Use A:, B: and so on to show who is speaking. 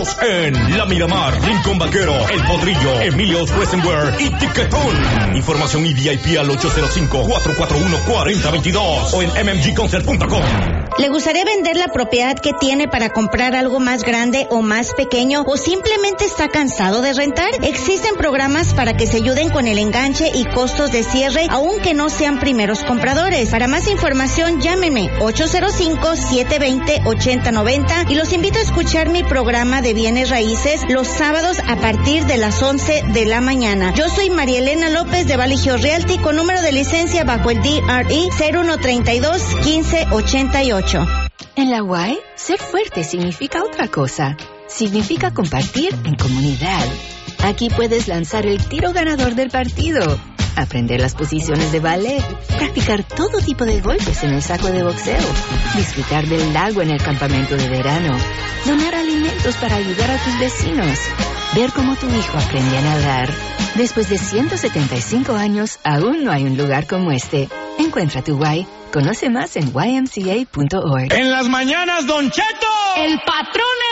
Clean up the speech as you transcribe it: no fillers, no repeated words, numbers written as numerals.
A: Síguenos en La Miramar, Rincón Vaquero, El Potrillo, Emilio's Wear y Tiquetón. Información y VIP al 805-441-4022 o en mmgconcert.com.
B: ¿Le gustaría vender la propiedad que tiene para comprar algo más grande o más pequeño, o simplemente está cansado de rentar? Existen programas para que se ayuden con el enganche y costos de cierre, aunque no sean primeros compradores. Para más información, llámenme 805-720-8090 y los invito a escuchar mi programa de bienes raíces los sábados a partir de las 11 de la mañana. Yo soy María Elena López de Valley Hills Realty, con número de licencia bajo el DRE 0132-1588.
C: En la UAE, ser fuerte significa otra cosa. Significa compartir en comunidad. Aquí puedes lanzar el tiro ganador del partido, aprender las posiciones de ballet, practicar todo tipo de golpes en el saco de boxeo, disfrutar del lago en el campamento de verano, donar alimentos para ayudar a tus vecinos, ver cómo tu hijo aprende a nadar. Después de 175 años, aún no hay un lugar como este. Encuentra tu Y. Conoce más en ymca.org.
D: En las mañanas, Don Cheto.
E: El patrón